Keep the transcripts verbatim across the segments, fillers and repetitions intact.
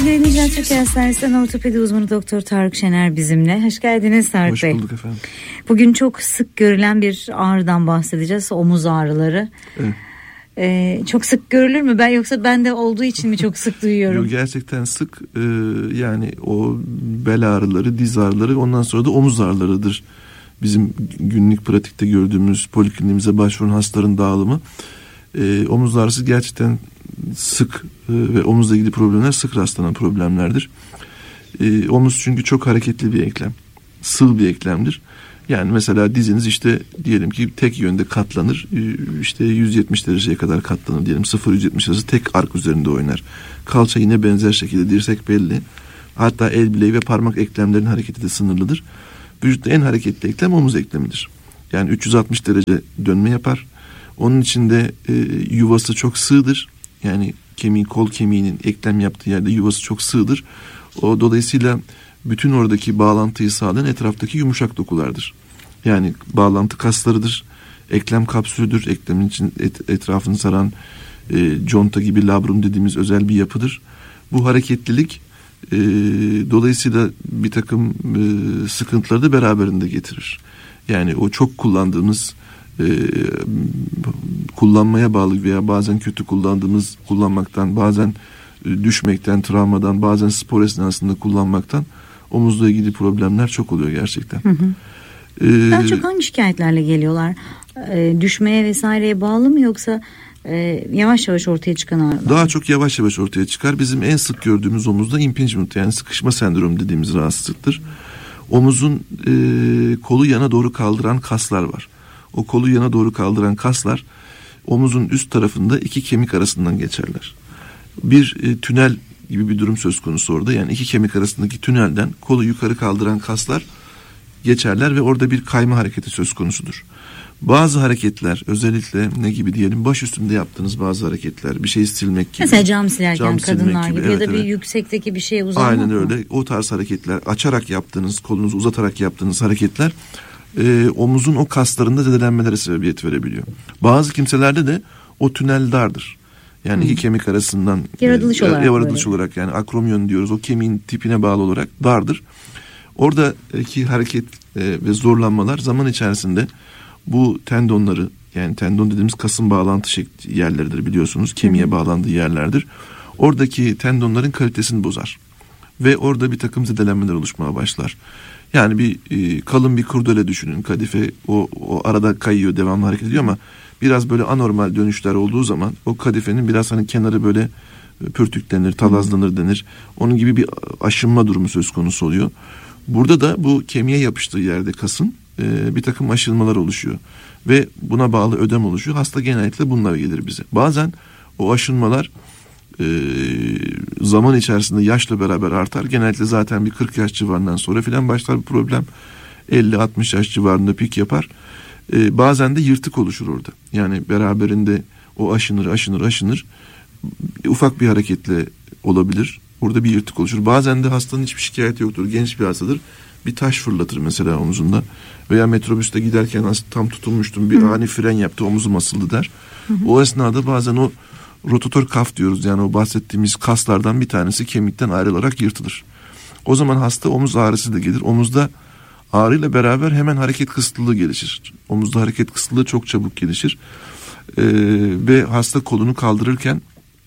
Denizler Türkiye Hastanesi'nden ortopedi uzmanı Doktor Tarık Şener bizimle. Hoş geldiniz Tarık Hoş Bey. Hoş bulduk efendim. Bugün çok sık görülen bir ağrıdan bahsedeceğiz. Omuz ağrıları. Evet. Ee, çok sık görülür mü? Ben yoksa bende olduğu için mi çok sık duyuyorum? Yok, gerçekten sık. Ee, yani o bel ağrıları, diz ağrıları, ondan sonra da omuz ağrılarıdır. Bizim günlük pratikte gördüğümüz, polikliniğimize başvuran hastaların dağılımı. Ee, omuz ağrısı gerçekten sık e, ve omuzla ilgili problemler sık rastlanan problemlerdir. E, omuz çünkü çok hareketli bir eklem. Sığ bir eklemdir. Yani mesela diziniz işte diyelim ki tek yönde katlanır. E, işte yüz yetmiş dereceye kadar katlanır diyelim. sıfır yüz yetmiş arası tek ark üzerinde oynar. Kalça yine benzer şekilde, dirsek belli. Hatta el bileği ve parmak eklemlerinin hareketi de sınırlıdır. Vücutta en hareketli eklem omuz eklemidir. Yani üç yüz altmış derece dönme yapar. Onun içinde e, yuvası çok sığdır. Yani kemiğin, kol kemiğinin eklem yaptığı yerde yuvası çok sığdır. O dolayısıyla bütün oradaki bağlantıyı sağlayan etraftaki yumuşak dokulardır. Yani bağlantı kaslarıdır. Eklem kapsülüdür. Eklemin için et, etrafını saran e, conta gibi labrum dediğimiz özel bir yapıdır. Bu hareketlilik e, dolayısıyla bir takım e, sıkıntıları da beraberinde getirir. Yani o çok kullandığımız e, kullanmaya bağlı veya bazen kötü kullandığımız kullanmaktan, bazen e, düşmekten, travmadan, bazen spor esnasında kullanmaktan omuzla ilgili problemler çok oluyor gerçekten. Hı hı. Ee, Daha çok hangi şikayetlerle geliyorlar? Ee, düşmeye vesaireye bağlı mı, yoksa e, yavaş yavaş ortaya çıkan ağrılar? Daha çok yavaş yavaş ortaya çıkar. Bizim en sık gördüğümüz omuzda impingement, yani sıkışma sendromu dediğimiz rahatsızlıktır. Omuzun e, kolu yana doğru kaldıran kaslar var. O kolu yana doğru kaldıran kaslar omuzun üst tarafında iki kemik arasından geçerler. Bir e, tünel gibi bir durum söz konusu orada. Yani iki kemik arasındaki tünelden kolu yukarı kaldıran kaslar geçerler ve orada bir kayma hareketi söz konusudur. Bazı hareketler, özellikle ne gibi diyelim, baş üstünde yaptığınız bazı hareketler, bir şey silmek gibi. Mesela cam silerken cam kadınlar gibi, gibi ya da evet, bir evet. yüksekteki bir şeye uzanmak. Aynen mı? öyle. O tarz hareketler, açarak yaptığınız, kolunuzu uzatarak yaptığınız hareketler e, omuzun o kaslarında zedelenmelere sebebiyet verebiliyor. Bazı kimselerde de o tünel dardır. Yani hmm. iki kemik arasından yaratılış e, olarak, yaratılış olarak yani akromyon diyoruz. O kemiğin tipine bağlı olarak dardır. Oradaki hareket e, ve zorlanmalar zaman içerisinde bu tendonları, yani tendon dediğimiz kasın bağlantı şekli yerleridir biliyorsunuz. Kemiğe hmm. bağlandığı yerlerdir. Oradaki tendonların kalitesini bozar. Ve orada bir takım zedelenmeler oluşmaya başlar. Yani bir e, kalın bir kurdele düşünün. Kadife o, o arada kayıyor, devamlı hareket ediyor ama biraz böyle anormal dönüşler olduğu zaman o kadifenin biraz hani kenarı böyle pürtüklenir, talazlanır denir. Onun gibi bir aşınma durumu söz konusu oluyor. Burada da bu kemiğe yapıştığı yerde kasın e, bir takım aşınmalar oluşuyor. Ve buna bağlı ödem oluşuyor. Hasta genellikle bunlar gelir bize. Bazen o aşınmalar e, zaman içerisinde yaşla beraber artar. Genellikle zaten bir kırk yaş civarından sonra filan başlar bir problem. elli altmış yaş civarında pik yapar. Ee, bazen de yırtık oluşur orada. Yani beraberinde o aşınır, aşınır, aşınır. Ufak bir hareketle olabilir. Orada bir yırtık oluşur. Bazen de hastanın hiçbir şikayeti yoktur. Genç bir hastadır. Bir taş fırlatır mesela omuzunda. Veya metrobüste giderken tam tutunmuştum. Bir ani fren yaptı, omuzum asıldı der. Hı hı. O esnada bazen o rotator kaf diyoruz. Yani o bahsettiğimiz kaslardan bir tanesi kemikten ayrılarak yırtılır. O zaman hasta omuz ağrısı da gelir. Omuzda ağrıyla beraber hemen hareket kısıtlılığı gelişir. Omuzda hareket kısıtlılığı çok çabuk gelişir. Ee, ve hasta kolunu kaldırırken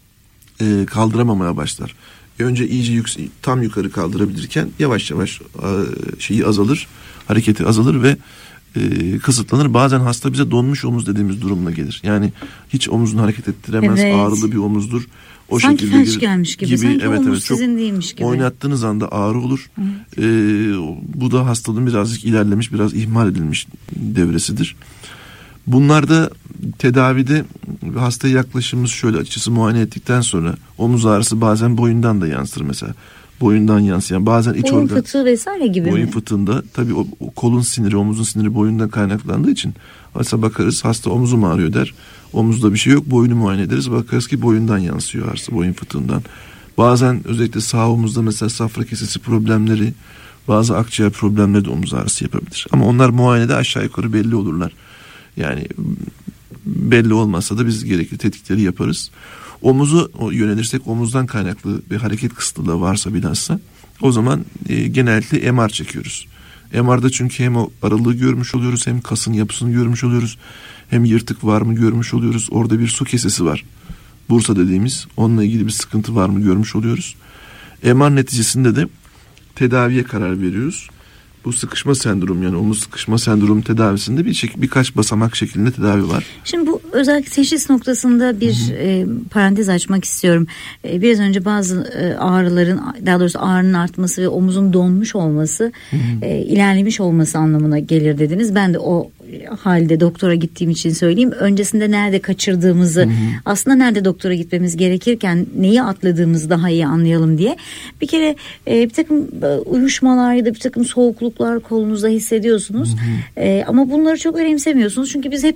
e, kaldıramamaya başlar. E önce iyice yük, tam yukarı kaldırabilirken yavaş yavaş e, şeyi azalır, hareketi azalır ve e, kısıtlanır. Bazen hasta bize donmuş omuz dediğimiz durumuna gelir. Yani hiç omuzunu hareket ettiremez, evet. Ağrılı bir omuzdur. O sanki felç gelmiş gibi, gibi. Sanki evet, omuz evet, sizin değilmiş gibi. Oynattığınız anda ağrı olur. Evet. Ee, bu da hastalığın birazcık ilerlemiş, biraz ihmal edilmiş devresidir. Bunlarda tedavide hastaya yaklaşımımız şöyle: açısı muayene ettikten sonra omuz ağrısı bazen boyundan da yansır mesela. Boyundan yansıyan, bazen iç boyun organ. Boyun fıtığı vesaire gibi boyun mi? fıtığında tabii o, o kolun siniri, omuzun siniri boyundan kaynaklandığı için mesela bakarız hasta omuzum ağrıyor der. Omuzda bir şey yok, boyunu muayene ederiz, bakarız ki boyundan yansıyor ağrısı, boyun fıtığından. Bazen özellikle sağ omuzda mesela safra kesesi problemleri, bazı akciğer problemleri de omuz ağrısı yapabilir. Ama onlar muayenede aşağı yukarı belli olurlar. Yani belli olmazsa da biz gerekli tetkikleri yaparız. Omuzu yönelirsek, omuzdan kaynaklı bir hareket kısıtlılığı varsa bilhassa, o zaman e, genellikle M R çekiyoruz. M R'da çünkü hem o aralığı görmüş oluyoruz, hem kasın yapısını görmüş oluyoruz, hem yırtık var mı görmüş oluyoruz. Orada bir su kesesi var, bursa dediğimiz, onunla ilgili bir sıkıntı var mı görmüş oluyoruz. M R neticesinde de tedaviye karar veriyoruz. Bu sıkışma sendromu, yani omuz sıkışma sendromu tedavisinde bir şek- birkaç basamak şeklinde tedavi var. Şimdi bu özellikle teşhis noktasında bir e, parantez açmak istiyorum. E, biraz önce bazı e, ağrıların, daha doğrusu ağrının artması ve omuzun donmuş olması, e, ilerlemiş olması anlamına gelir dediniz. Ben de o halde doktora gittiğim için söyleyeyim. Öncesinde nerede kaçırdığımızı, hı hı. aslında nerede doktora gitmemiz gerekirken neyi atladığımızı daha iyi anlayalım diye. Bir kere e, bir takım uyuşmalar ya da bir takım soğukluklar kolunuzda hissediyorsunuz. Hı hı. E, ama bunları çok önemsemiyorsunuz. Çünkü biz hep